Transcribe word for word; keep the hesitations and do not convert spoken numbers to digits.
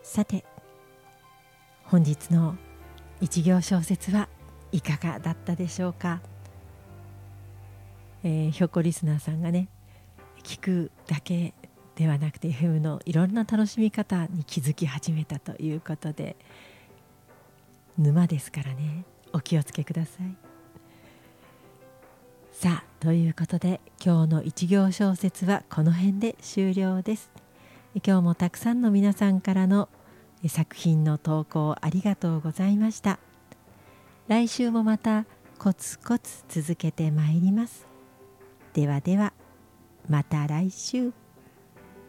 さて本日の一行小説はいかがだったでしょうか。えー、ひょっこリスナーさんがね、聞くだけではなくて エフエム のいろんな楽しみ方に気づき始めたということで、沼ですからね、お気をつけください。さあということで今日の一行小説はこの辺で終了です。今日もたくさんの皆さんからの作品の投稿ありがとうございました。来週もまたコツコツ続けてまいります。ではではまた来週。